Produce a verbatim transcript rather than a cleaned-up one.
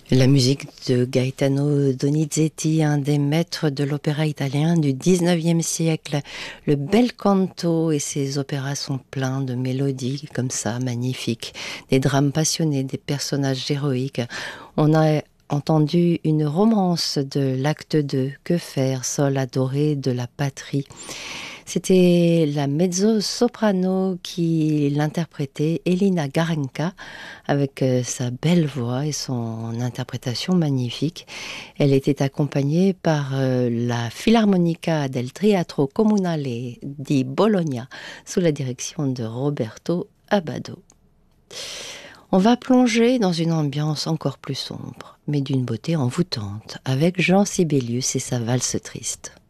La musique de Gaetano Donizetti, un des maîtres de l'opéra italien du dix-neuvième siècle. Le bel canto et ses opéras sont pleins de mélodies comme ça, magnifiques. Des drames passionnés, des personnages héroïques. On a entendu une romance de l'acte deux, Que faire, sol adoré de la patrie. C'était la mezzo-soprano qui l'interprétait, Elina Garanca, avec euh, sa belle voix et son interprétation magnifique. Elle était accompagnée par euh, la Filarmonica del Teatro Comunale di Bologna, sous la direction de Roberto Abbado. On va plonger dans une ambiance encore plus sombre, mais d'une beauté envoûtante, avec Jean Sibelius et sa valse triste.